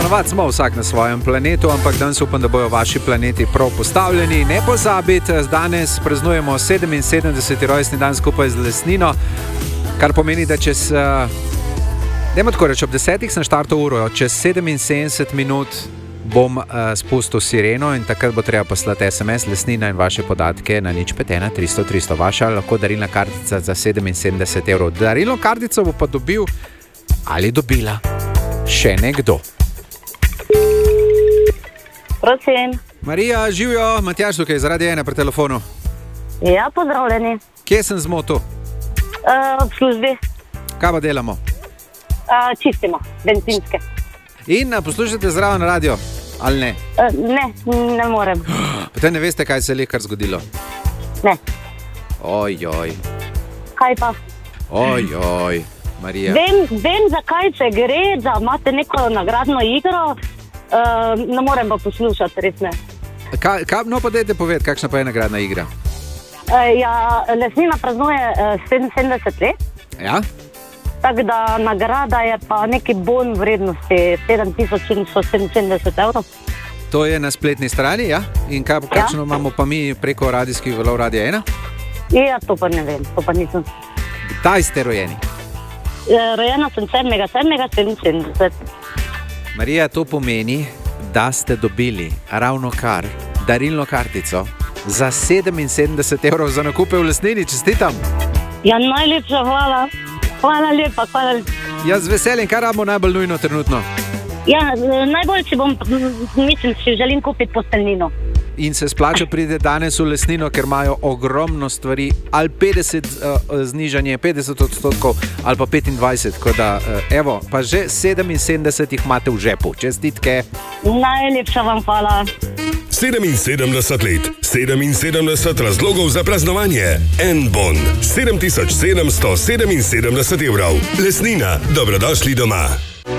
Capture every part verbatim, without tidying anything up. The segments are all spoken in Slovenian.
Ponovadi smo vsak na svojem planetu, ampak danes upam, da bojo vaši planeti prav postavljeni. Ne pozabite, danes praznujemo sedeminsedemdeseti rojstni dan skupaj z Lesnino, kar pomeni, da čez, dajmo tako reči, ob desetih sem štartal uro, čez sedeminsedemdeset minut bom uh, spustil sireno in takrat bo treba poslati es em es Lesnina in vaše podatke na nič pet ena tristo tristo. Vaša lahko darilna kartica za sedeminsedemdeset evrov. Darilno kartico bo pa dobil ali dobila še nekdo. Prosim. Marija, živijo, Matjaž tukaj, zaradi ene pri telefonu. Ja, pozdravljeni. Kje sem zmotil? Uh, v službi. Kaj pa delamo? Uh, čistimo, bencinske. In poslušate zraven radio, ali ne? Uh, ne, ne morem. Potem ne veste, kaj se je lekar zgodilo? Ne. Ojoj. Kaj pa? Ojoj, Marija. Vem, vem, zakaj se gre, da imate neko nagradno igro, uh, ne morem pa poslušati, res ne. Ka, ka, no pa dajte povedati, kakšna pa je nagradna igra? Uh, ja, Lesnina praznuje uh, sedeminsedemdeset let. Ja? Tako da nagrada je pa neki bon vrednosti sedem tisoč sedemsto sedeminsedemdeset evrov. To je na spletni strani, ja? In kaj, kakšno ja? Imamo pa mi preko radijskih valov Radia ena? Ja, to pa ne vem, to pa nisem. Kdaj ste rojeni? Rojena sem sedmega sedmega sedeminsedemdeset. Marija, to pomeni, da ste dobili ravno kar darilno kartico za sedeminsedemdeset evrov za nakupe v Lesnini. Čestitam! Ja, najlepša hvala. Hvala lepa, hvala lepa. Jaz z veseljem, kaj rabimo najbolj nujno trenutno? Ja, najbolj si bom, mislim, si želim kupiti posteljnino. In se splača pride danes v Lesnino, ker imajo ogromno stvari, ali petdeset uh, znižanje, petdeset odstotkov, ali pa petindvajset, tako da, uh, evo, pa že sedeminsedemdeset jih imate v žepu. Čestitke. Najlepša vam hvala. sedeminsedemdeset let, sedeminsedemdeset razlogov za praznovanje. En bon, sedem tisoč sedemsto sedeminsedemdeset evrov. Lesnina, dobrodošli doma.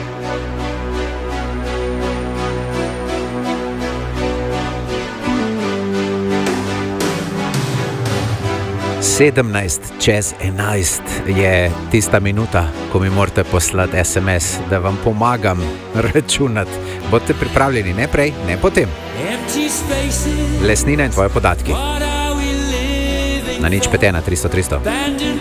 sedemnajst čez enajst je tista minuta, ko mi morate poslati es em es, da vam pomagam računati. Bodite pripravljeni, ne prej, ne potem. Lesnina in tvoje podatki. Na nič pet ena tristo tristo.